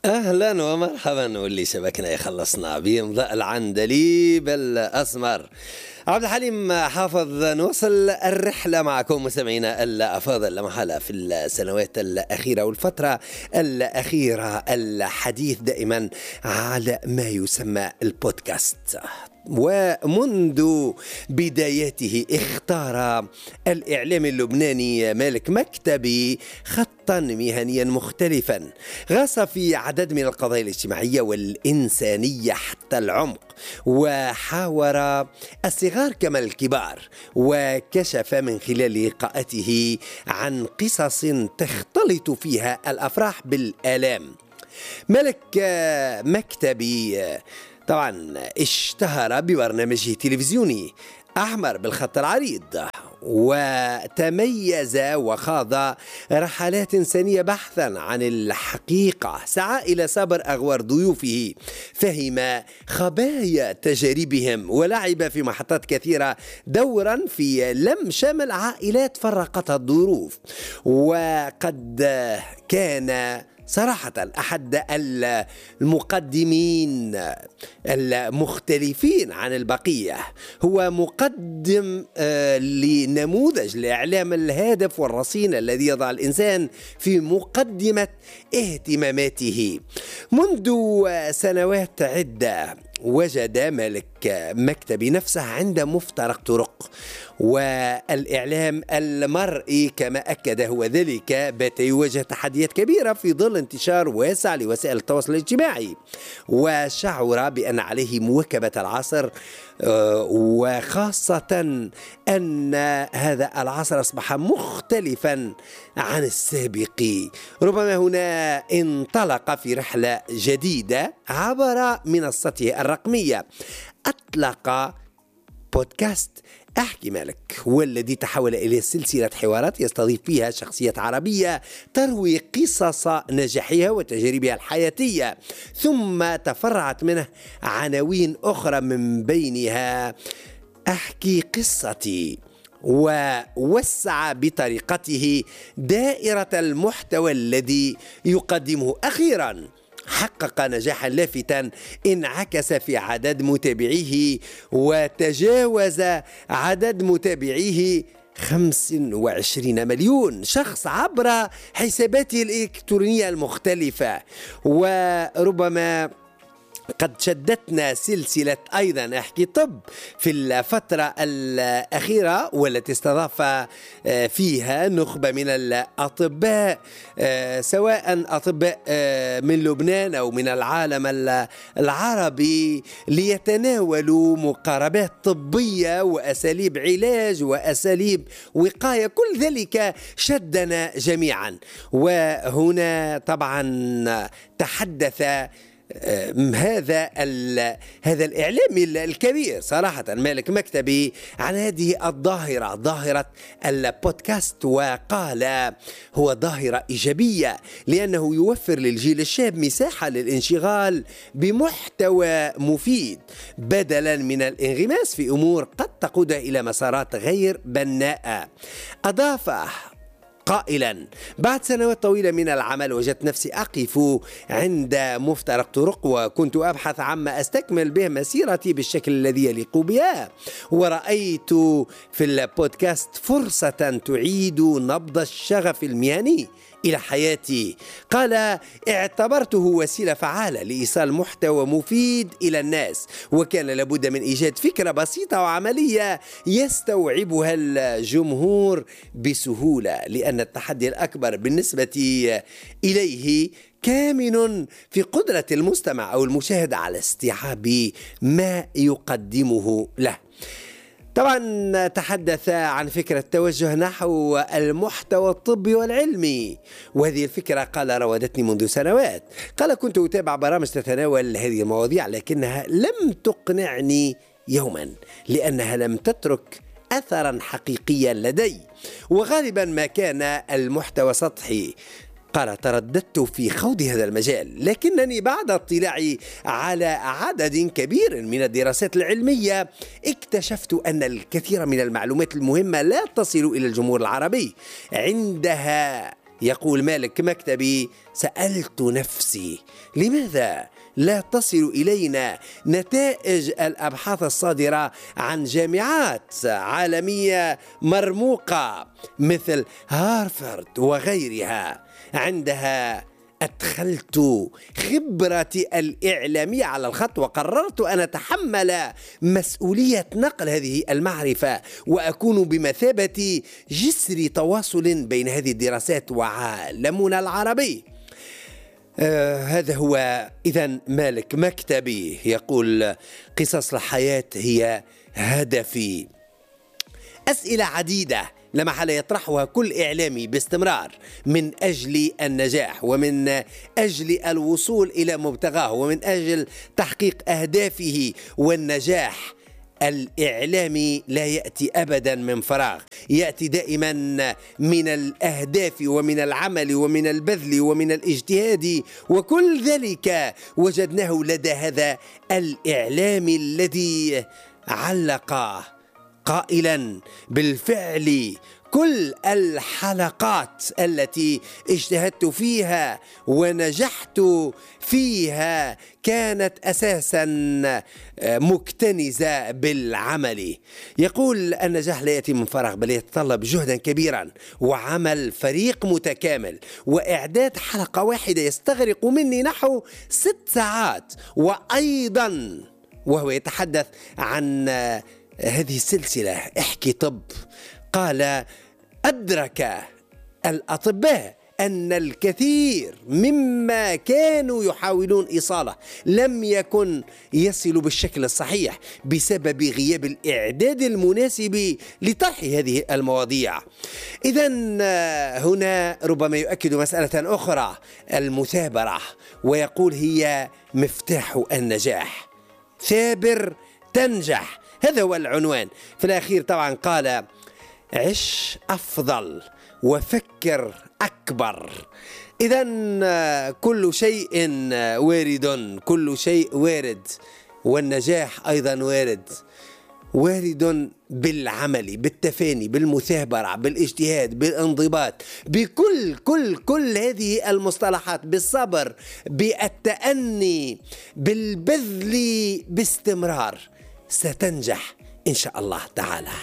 أهلا ومرحبا، واللي شبكنا يخلصنا بإمضاء العندليب الأسمر. عبد الحليم حافظ. نوصل الرحلة معكم مستمعينا الأفاضل، لا محالة في السنوات الأخيرة والفترة الأخيرة الحديث دائما على ما يسمى البودكاست. ومنذ بداياته اختار الإعلام اللبناني مالك مكتبي خطا مهنيا مختلفا، غاص في عدد من القضايا الاجتماعية والإنسانية حتى العمق، وحاور الصغار كما الكبار، وكشف من خلال لقاءاته عن قصص تختلط فيها الأفراح بالآلام. مالك مكتبي طبعا اشتهر ببرنامجه التلفزيوني أحمر بالخط العريض، وتميز وخاض رحلات إنسانية بحثا عن الحقيقة، سعى إلى صبر أغوار ضيوفه، فهم خبايا تجاربهم، ولعب في محطات كثيرة دورا في لم شمل عائلات فرقتها الظروف. وقد كان صراحة أحد المقدمين المختلفين عن البقية، هو مقدم لنموذج الإعلام الهادف والرصين الذي يضع الإنسان في مقدمة اهتماماته. منذ سنوات عدة وجد مالك مكتبي نفسه عند مفترق طرق، والإعلام المرئي كما أكد هو ذلك بات يواجه تحديات كبيرة في ظل انتشار واسع لوسائل التواصل الاجتماعي، وشعر بأن عليه مواكبة العصر، وخاصة أن هذا العصر أصبح مختلفا عن السابق. ربما هنا انطلق في رحلة جديدة عبر منصته الرقمية، أطلق بودكاست أحكي مالك، والذي تحول إلى سلسلة حوارات يستضيف فيها شخصيات عربية تروي قصص نجاحها وتجاربها الحياتية، ثم تفرعت منه عناوين أخرى من بينها أحكي قصتي، ووسع بطريقته دائرة المحتوى الذي يقدمه. أخيرا حقق نجاحا لافتا انعكس في عدد متابعيه، وتجاوز عدد متابعيه 25 مليون شخص عبر حساباته الإلكترونية المختلفة. وربما قد شدتنا سلسلة أيضا أحكي طب في الفترة الأخيرة، والتي استضاف فيها نخبة من الأطباء، سواء أطباء من لبنان أو من العالم العربي، ليتناولوا مقاربات طبية وأساليب علاج وأساليب وقاية. كل ذلك شدنا جميعا. وهنا طبعا تحدث هذا الإعلامي الكبير صراحة مالك مكتبي عن هذه الظاهرة، ظاهرة البودكاست، وقال هو ظاهرة إيجابية لأنه يوفر للجيل الشاب مساحة للانشغال بمحتوى مفيد بدلا من الانغماس في أمور قد تقود إلى مسارات غير بناءة. أضاف قائلا بعد سنوات طويلة من العمل وجدت نفسي أقف عند مفترق طرق، وكنت أبحث عما أستكمل به مسيرتي بالشكل الذي يليق بها، ورأيت في البودكاست فرصة تعيد نبض الشغف المهني إلى حياتي. قال اعتبرته وسيلة فعالة لإيصال محتوى مفيد إلى الناس، وكان لابد من إيجاد فكرة بسيطة وعملية يستوعبها الجمهور بسهولة، لأن التحدي الأكبر بالنسبة إليه كامن في قدرة المستمع أو المشاهد على استيعاب ما يقدمه له. طبعا تحدث عن فكرة التوجه نحو المحتوى الطبي والعلمي، وهذه الفكرة قال راودتني منذ سنوات. قال كنت أتابع برامج تتناول هذه المواضيع، لكنها لم تقنعني يوما لأنها لم تترك أثرا حقيقيا لدي، وغالبا ما كان المحتوى سطحي. قال ترددت في خوض هذا المجال، لكنني بعد اطلاعي على عدد كبير من الدراسات العلمية اكتشفت أن الكثير من المعلومات المهمة لا تصل إلى الجمهور العربي. عندها يقول مالك مكتبي: سألت نفسي لماذا لا تصل إلينا نتائج الأبحاث الصادرة عن جامعات عالمية مرموقة مثل هارفارد وغيرها. عندها أدخلت خبرتي الإعلامية على الخط، وقررت أن أتحمل مسؤولية نقل هذه المعرفة وأكون بمثابة جسر تواصل بين هذه الدراسات وعالمنا العربي. هذا هو إذن مالك مكتبي يقول: قصص الحياة هي هدفي. أسئلة عديدة لا محل يطرحها كل إعلامي باستمرار من أجل النجاح ومن أجل الوصول إلى مبتغاه ومن أجل تحقيق أهدافه. والنجاح الإعلامي لا يأتي أبدا من فراغ، يأتي دائما من الأهداف ومن العمل ومن البذل ومن الاجتهاد، وكل ذلك وجدناه لدى هذا الإعلامي الذي علق قائلا: بالفعل كل الحلقات التي اجتهدت فيها ونجحت فيها كانت أساسا مكتنزة بالعمل. يقول: النجاح لا يأتي من فراغ، بل يتطلب جهدا كبيرا وعمل فريق متكامل، وإعداد حلقة واحدة يستغرق مني نحو 6 ساعات. وأيضا وهو يتحدث عن هذه السلسلة احكي طب، قال: أدرك الأطباء أن الكثير مما كانوا يحاولون إيصاله لم يكن يصل بالشكل الصحيح بسبب غياب الإعداد المناسب لطرح هذه المواضيع. إذن هنا ربما يؤكد مسألة أخرى: المثابرة، ويقول: هي مفتاح النجاح، ثابر تنجح. هذا هو العنوان. في الأخير طبعا قال: عش أفضل وفكر أكبر. إذن كل شيء وارد، كل شيء وارد، والنجاح أيضا وارد بالعمل، بالتفاني، بالمثابرة، بالاجتهاد، بالانضباط، بكل هذه المصطلحات، بالصبر، بالتأني، بالبذل باستمرار، ستنجح إن شاء الله تعالى.